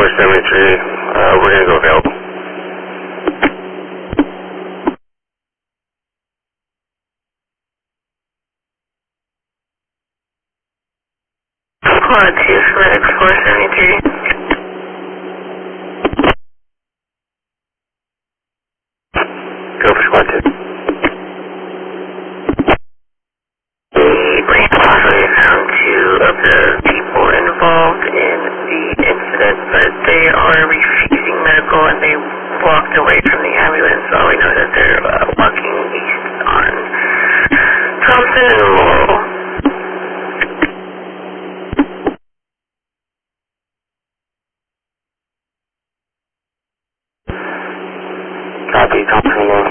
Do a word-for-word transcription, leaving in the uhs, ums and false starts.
four seventy-three, uh, we're going to go available. Quad two, FedEx four seventy-three. Go for squad two. The brain possibly found two of the people involved in the incident, but they are refusing medical and they walked away from the ambulance. All we know is that they're uh, walking east on Thompson and Laurel.